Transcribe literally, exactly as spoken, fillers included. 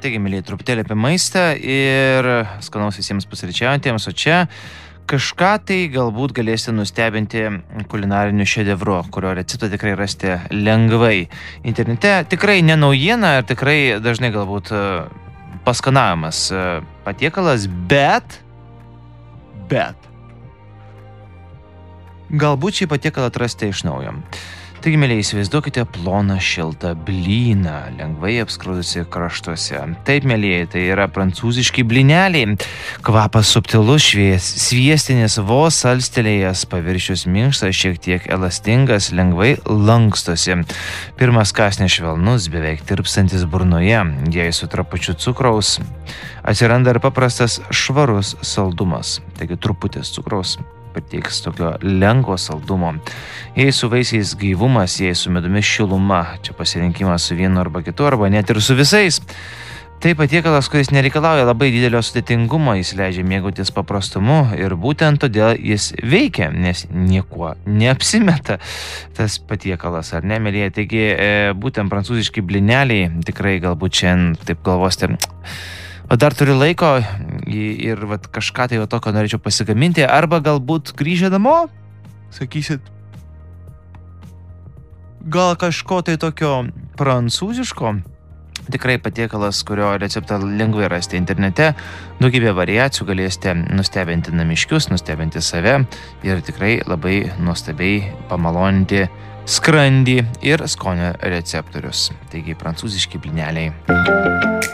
Taigi, mėlyje, truputėlį apie maistą ir skanaus visiems pusryčiaujantiems, o čia kažką tai galbūt galėsite nustebinti kulinariniu šedevru, kurio receptą tikrai rasite lengvai. Internete tikrai ne naujiena ir tikrai dažnai galbūt paskanavimas patiekalas, bet, bet, galbūt šį patiekalą atrasite iš naujo. Taigi, mėlyje, įsivaizduokite ploną šiltą blyną, lengvai apskrudusi kraštuose. Taip, mėlyje, tai yra prancūziški blyneliai. Kvapas subtilus, švies, sviestinis, vos salstelėjęs, paviršius minkštas, šiek tiek elastingas, lengvai lankstosi. Pirmas kąsnis švelnus, beveik tirpstantis burnoje, jei su trapučiu cukraus atsiranda ir paprastas švarus saldumas, taigi truputis cukraus pateiks tokio lengvo saldumo. Jei su vaisiais gaivumas, jei su medumi šiluma, čia pasirinkimas su vienu arba kitu, arba net ir su visais. Tai patiekalas, kuris nereikalauja labai didelio sudėtingumo, jis leidžia mėgautis paprastumu ir būtent todėl jis veikia, nes niekuo neapsimeta tas patiekalas, ar ne, mėlyje. Taigi, e, būtent prancūziški blyneliai, tikrai galbūt šiandien taip galvosite, o dar turiu laiko ir vat, kažką tai va tokio norėčiau pasigaminti, arba galbūt grįžę namo, sakysit, gal kažko tai tokio prancūziško. Tikrai patiekalas, kurio receptą lengvai rasti internete, daugybė variacijų, galėsite nustebinti namiškius, nustebinti save ir tikrai labai nuostabiai pamaloninti skrandį ir skonio receptorius. Taigi prancūziški blyneliai.